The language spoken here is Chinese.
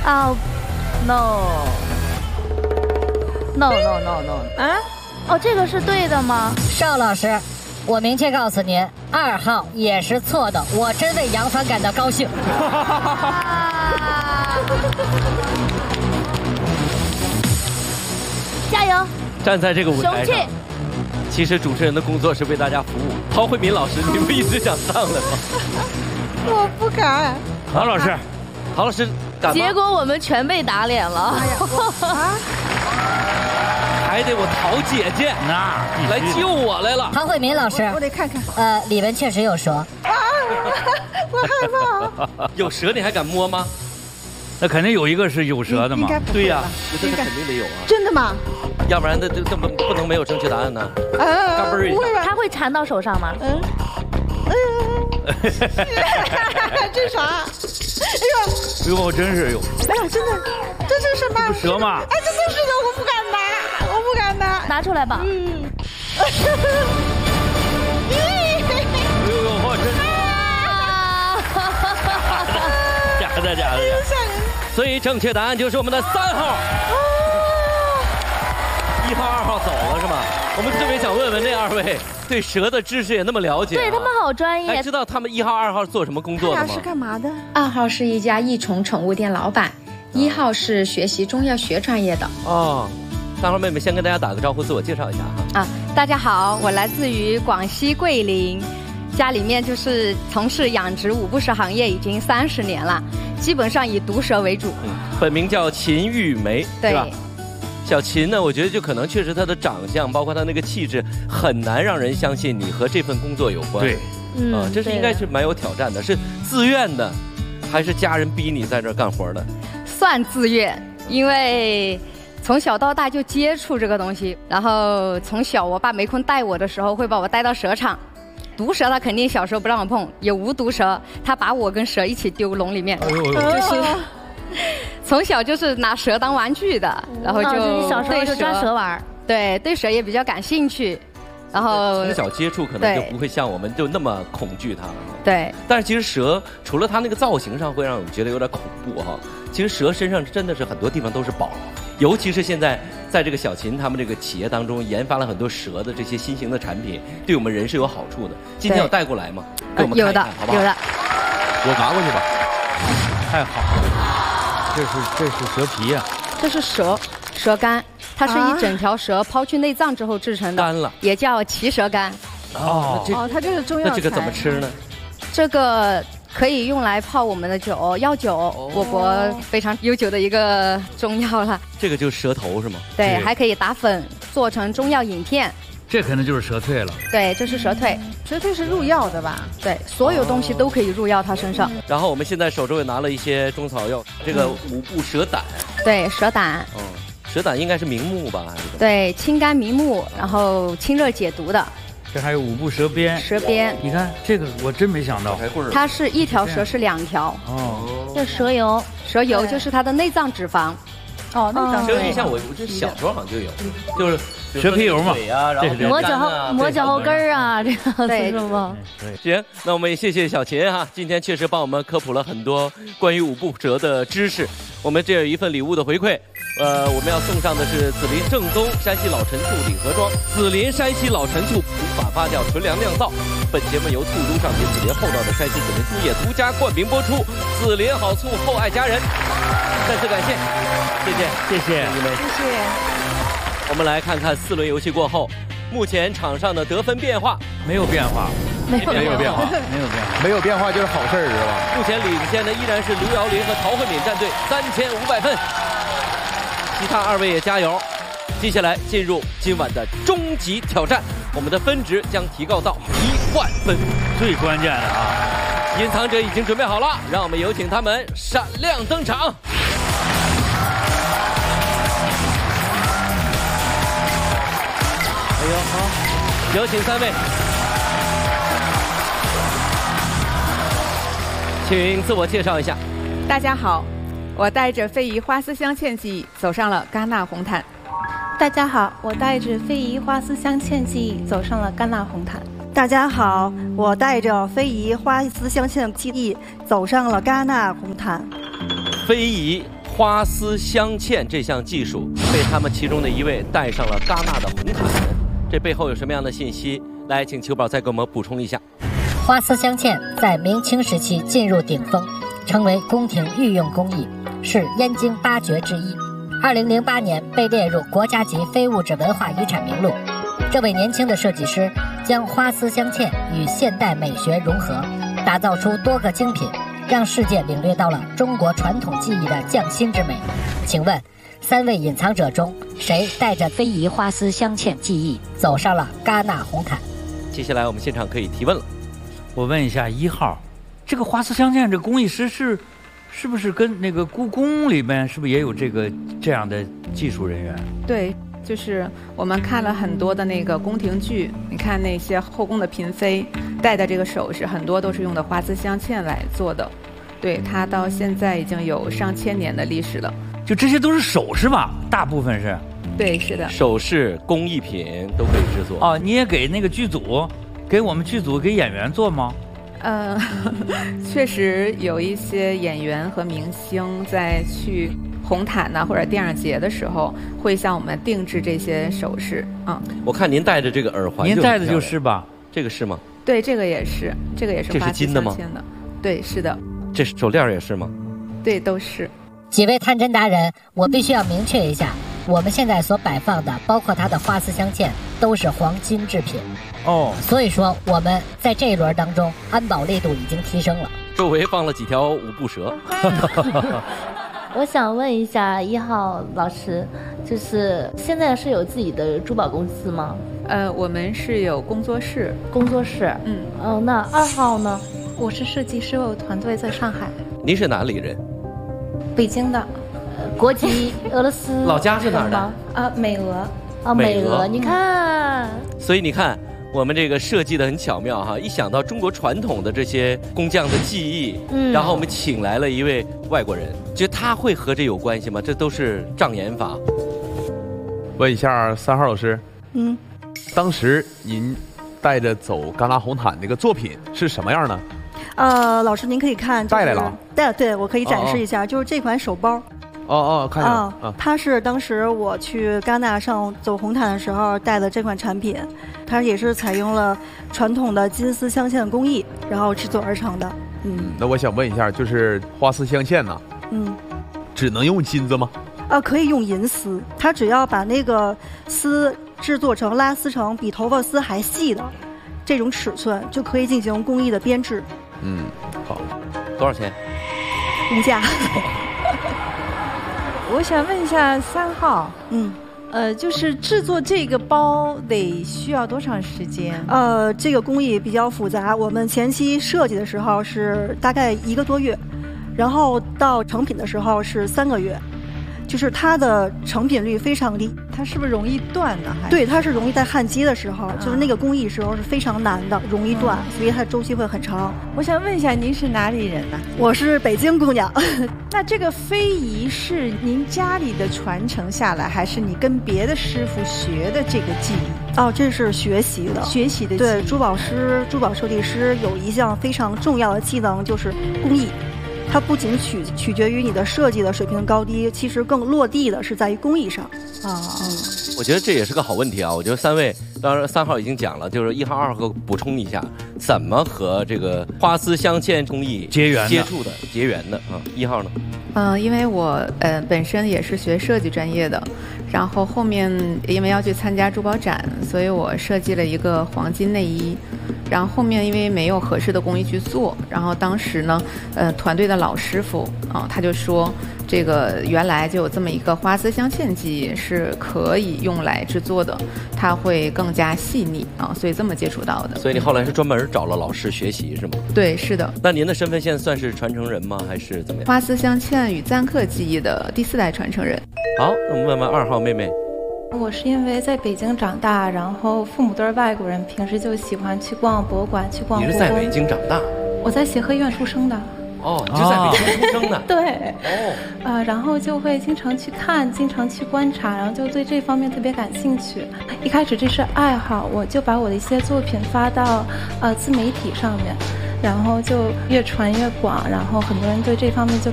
啊 ，no。啊？哦，这个是对的吗？ 邵老师，我明确告诉您，2号也是错的。我真为杨帆感到高兴。 加油！ 站在这个舞台上雄气。 其实主持人的工作是为大家服务。陶慧敏老师，你不一直想上来吗？ 我不敢。 陶老师，陶老师敢吗？ 结果我们全被打脸了。 还得我陶姐姐来救我来了。 陶慧敏老师， 我得看看。 里面确实有蛇。 我害怕。有蛇你还敢摸吗？ 那肯定有一个是有蛇的嘛。 对呀，这肯定得有啊。 真的吗？ 要不然这不能没有正确答案呢。嘎嘣一下。 它会缠到手上吗？ 这啥？ 哎呦，真是有。 哎呀，真的，这是什么？ 蛇吗？ 哎，这就是的，我不敢拿，我不敢拿。 拿出来吧。 假的。所以正确答案就是我们的3号。1号、2号走了是吗？我们特别想问问那2位对蛇的知识也那么了解， 对他们好专业。 还知道他们1号、2号做什么工作的吗？ 是干嘛的 ？2号是一家益虫宠物店老板，1号是学习中药学专业的。 哦，3号妹妹先跟大家打个招呼，自我介绍一下哈。 大家好，我来自于广西桂林。家里面就是从事养殖五步蛇行业已经30年了，基本上以毒蛇为主。 本名叫秦玉梅， 对吧？小秦呢，我觉得就可能确实她的长相，包括她那个气质，很难让人相信你和这份工作有关。 对， 这是应该是蛮有挑战的，是自愿的，还是家人逼你在这儿干活的？ 算自愿，因为从小到大就接触这个东西，然后从小我爸没空带我的时候，会把我带到蛇场。毒蛇他肯定小时候不让我碰，有无毒蛇，他把我跟蛇一起丢笼里面，就是从小就是拿蛇当玩具的，然后就小时候就抓蛇玩， 对蛇也比较感兴趣，然后从小接触可能就不会像我们就那么恐惧它。 对， 但是其实蛇除了它那个造型上会让我们觉得有点恐怖哈，其实蛇身上真的是很多地方都是宝。尤其是现在在这个小秦他们这个企业当中研发了很多蛇的这些新型的产品，对我们人是有好处的。今天有带过来吗？给我们看一看好不好？ 有的。 我拿过去吧。 太好了，这是蛇皮啊。 这是蛇肝，它是一整条蛇抛去内脏之后制成的， 干了， 也叫奇蛇肝。 它这是中药材。 那这个怎么吃呢？ 这个可以用来泡我们的酒，药酒，我国非常悠久的一个中药了。 这个就是蛇头是吗？ 对，还可以打粉做成中药饮片。 这可能就是蛇蜕了。 对，这是蛇蜕。 蛇蜕是入药的吧？ 对，所有东西都可以入药它身上。 然后我们现在手中也拿了一些中草药，这个五步蛇胆。 对，蛇胆。 蛇胆应该是明目吧？还是？ 对，清肝明目，然后清热解毒的。 这还有五步蛇鞭。 蛇鞭， 你看这个我真没想到， 它是一条蛇是2条。 这蛇油， 蛇油就是它的内脏脂肪。 内脏。 蛇油像我这小时候好像就有，就是蛇皮油嘛， 磨脚后跟儿啊，这样子是吗？ 行，那我们也谢谢小秦哈，今天确实帮我们科普了很多关于五步蛇的知识。我们这有一份礼物的回馈。我们要送上的是紫林正宗山西老陈醋礼盒装，紫林山西老陈醋无法发酵，纯粮酿造。本节目由兔都上品紫林厚道的山西紫林醋业独家冠名播出，紫林好醋厚爱家人。再次感谢，谢谢你们， 谢谢。 我们来看看4轮游戏过后，目前场上的得分变化没有变化， 没有变化， 没有变化就是好事儿是吧？ 目前领先的依然是刘瑶林和陶慧敏战队3500分。其他2位也加油！接下来进入今晚的终极挑战，我们的分值将提高到10000分。 最关键的啊！ 隐藏者已经准备好了，让我们有请他们闪亮登场。好，有请3位，请自我介绍一下。 大家好。我带着非遗花丝香芡记走上了戛纳红毯。 大家好，我带着非遗花丝香芡记走上了戛纳红毯。 大家好，我带着非遗花丝香芡记走上了戛纳红毯。 非遗花丝镶嵌这项技术被他们其中的一位戴上了戛纳的红毯，这背后有什么样的信息？来，请球宝再给我们补充一下。 花丝镶嵌在明清时期进入顶峰，成为宫廷御用工艺，是燕京8绝之一。2008年被列入国家级非物质文化遗产名录。这位年轻的设计师将花丝镶嵌与现代美学融合，打造出多个精品，让世界领略到了中国传统技艺的匠心之美。请问3位隐藏者中，谁带着非遗花丝镶嵌技艺走上了戛纳红毯？ 接下来我们现场可以提问了。 我问一下1号，这个花丝镶嵌这个工艺师是不是跟那个故宫里面是不是也有这样的技术人员？ 对，就是我们看了很多的那个宫廷剧，你看那些后宫的嫔妃戴的这个首饰，很多都是用的花丝镶嵌来做的。对，它到现在已经有上千年的历史了。 就这些都是首饰吧？大部分是？ 对，是的。 首饰、工艺品都可以制作。 哦，你也给那个剧组，给我们剧组给演员做吗？ 确实有一些演员和明星在去红毯呐或者电影节的时候，会向我们定制这些首饰啊。 我看您戴着这个耳环， 您戴的就是吧？ 这个是吗？ 对，这个也是，这个也是花丝镶嵌的。对，是的。 这手链也是吗？ 对，都是。 几位探针达人，我必须要明确一下，我们现在所摆放的，包括它的花丝镶嵌，都是黄金制品。 哦， 所以说我们在这一轮当中，安保力度已经提升了。 周围放了几条五步蛇。 我想问一下1号老师，就是现在是有自己的珠宝公司吗？ 我们是有工作室。 工作室，那2号呢？ 我是设计师，我有团队在上海。 您是哪里人？ 北京的。 国籍俄罗斯。 老家是哪儿的？ 美俄。 美俄，你看。 所以你看，我们这个设计的很巧妙哈！一想到中国传统的这些工匠的技艺，然后我们请来了一位外国人，觉得他会和这有关系吗？这都是障眼法。 问一下3号老师，当时您带着走戛纳红毯那个作品是什么样呢？ 老师您可以看， 带来了。 对，我可以展示一下，就是这款手包。 看见了。 它是当时我去戛纳上走红毯的时候带的这款产品，它也是采用了传统的金丝镶嵌工艺，然后制作而成的。 那我想问一下，就是花丝镶嵌呢，只能用金子吗？ 可以用银丝，它只要把那个丝制作成拉丝成比头发丝还细的这种尺寸，就可以进行工艺的编制。 好，多少钱？ 无价。 我想问一下3号，就是制作这个包得需要多长时间？ 这个工艺比较复杂，我们前期设计的时候是大概1个多月，然后到成品的时候是3个月，就是它的成品率非常低。 它是不是容易断呢？ 对，它是容易在焊接的时候，就是那个工艺时候是非常难的，容易断，所以它周期会很长。 我想问一下，您是哪里人呢？ 我是北京姑娘。 那这个非遗是您家里的传承下来，还是你跟别的师傅学的这个技艺？ 这是学习的。 学习的技艺。 对，珠宝师、珠宝设计师有一项非常重要的技能，就是工艺。它不仅取决于你的设计的水平高低，其实更落地的是在于工艺上。 我觉得这也是个好问题啊！我觉得3位，当然3号已经讲了，就是1号、2号补充一下，怎么和这个花丝镶嵌工艺结缘的啊？1号呢？ 因为我本身也是学设计专业的，然后后面因为要去参加珠宝展，所以我设计了一个黄金内衣。然后后面因为没有合适的工艺去做，然后当时呢，团队的老师傅他就说，这个原来就有这么一个花丝镶嵌技是可以用来制作的，它会更加细腻所以这么接触到的。 所以你后来是专门找了老师学习是吗？ 对，是的。 那您的身份现在算是传承人吗？还是怎么样？ 花丝镶嵌与簪刻技艺的第4代传承人。 好，那我们问问2号妹妹。 我是因为在北京长大，然后父母都是外国人，平时就喜欢去逛博物馆，去逛故宫。 你是在北京长大？ 我在协和医院出生的。 你是在北京出生的？ 对。然后就会经常去看，经常去观察，然后就对这方面特别感兴趣。一开始这是爱好，我就把我的一些作品发到自媒体上面，然后就越传越广，然后很多人对这方面就